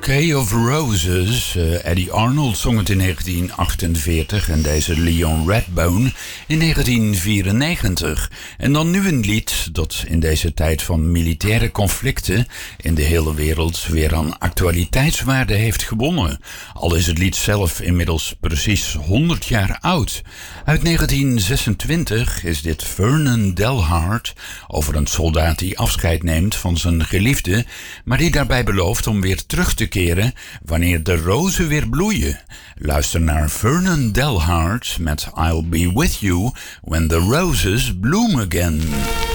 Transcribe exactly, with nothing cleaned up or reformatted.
Bouquet of Roses. Uh, Eddie Arnold zong het in negentien achtenveertig en deze Leon Redbone in negentien vierennegentig. En dan nu een lied dat in deze tijd van militaire conflicten in de hele wereld weer aan actualiteitswaarde heeft gewonnen. Al is het lied zelf inmiddels precies honderd jaar oud. Uit negentien zesentwintig is dit Vernon Delhart over een soldaat die afscheid neemt van zijn geliefde, maar die daarbij belooft om weer terug te keren wanneer de rozen weer bloeien. Luister naar Vernon Delhart met I'll Be With You When the Roses Bloom Again.